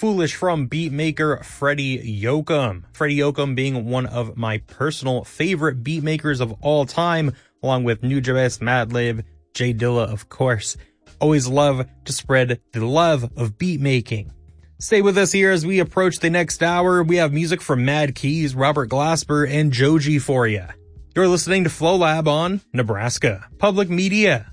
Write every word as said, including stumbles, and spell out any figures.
Foolish from beatmaker Freddie Yoakum. Freddie Yoakum being one of my personal favorite beatmakers of all time, along with Nujabes, Madlib, Jay Dilla, of course. Always love to spread the love of beat making. Stay with us here as we approach the next hour. We have music from Mad Keys, Robert Glasper, and Joji for you. You're listening to Flow Lab on Nebraska Public Media.